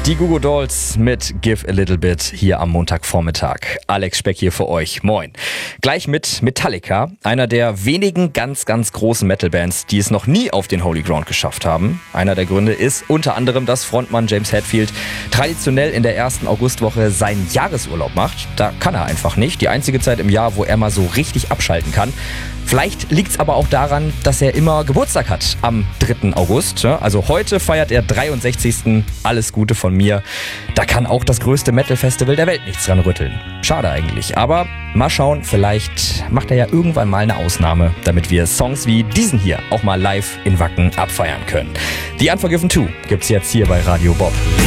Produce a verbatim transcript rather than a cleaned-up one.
Die Goo Goo Dolls mit Give a Little Bit hier am Montagvormittag. Alex Speck hier für euch. Moin. Gleich mit Metallica, einer der wenigen ganz, ganz großen Metal-Bands, die es noch nie auf den Holy Ground geschafft haben. Einer der Gründe ist unter anderem, dass Frontmann James Hetfield traditionell in der ersten Augustwoche seinen Jahresurlaub macht. Da kann er einfach nicht. Die einzige Zeit im Jahr, wo er mal so richtig abschalten kann. Vielleicht liegt es aber auch daran, dass er immer Geburtstag hat am dritten August. Also heute feiert er dreiundsechzigsten Alles Gute von mir. Da kann auch das größte Metal-Festival der Welt nichts dran rütteln. Schade eigentlich. Aber mal schauen, vielleicht macht er ja irgendwann mal eine Ausnahme, damit wir Songs wie diesen hier auch mal live in Wacken abfeiern können. The Unforgiven zwei gibt's jetzt hier bei Radio Bob.